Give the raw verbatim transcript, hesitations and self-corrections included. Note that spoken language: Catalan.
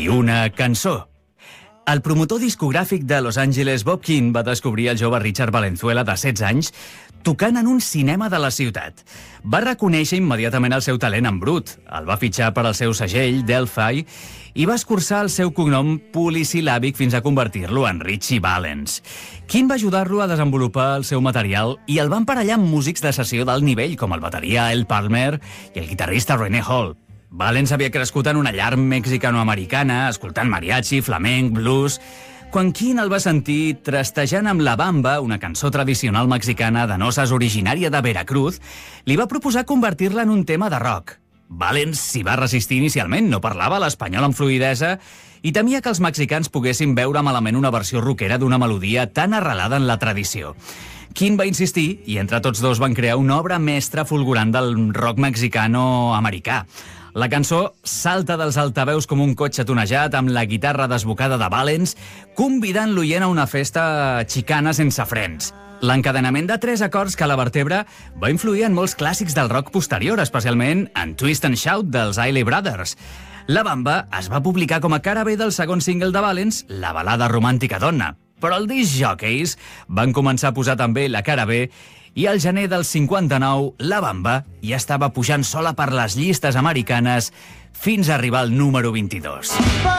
i una cançó. El promotor discogràfic de Los Angeles, Bob Keane, va descobrir el jove Richard Valenzuela, de setze anys, tocant en un cinema de la ciutat. Va reconèixer immediatament el seu talent en brut, el va fitxar per al seu segell, Delphi, i va escurçar el seu cognom polisil·làbic fins a convertir-lo en Richie Valens. Keane va ajudar-lo a desenvolupar el seu material i el va emparellar amb músics de sessió d'alt nivell, com el bateria El Palmer i el guitarrista René Hall. Valens havia crescut en una llar mexicanoamericana, escoltant mariachi, flamenc, blues. Quan Keane el va sentir trastejant amb La Bamba, una cançó tradicional mexicana de noces originària de Veracruz, li va proposar convertir-la en un tema de rock. Valens s'hi va resistir inicialment, no parlava l'espanyol amb fluïdesa i temia que els mexicans poguessin veure malament una versió rockera d'una melodia tan arrelada en la tradició. Keane va insistir i entre tots dos van crear una obra mestra fulgurant del rock mexicano-americà. La cançó salta dels altaveus com un cotxe tonejat amb la guitarra desbocada de Valens, convidant l'oient a una festa xicana sense frens. L'encadenament de tres acords que la vertebra va influir en molts clàssics del rock posterior, especialment en Twist and Shout dels Isley Brothers. La Bamba es va publicar com a cara B del segon single de Valens, la balada romàntica Donna, però els disc jockeys van començar a posar també la cara B i al gener del cinquanta-nou, La Bamba ja estava pujant sola per les llistes americanes fins a arribar al número vint-i-dos.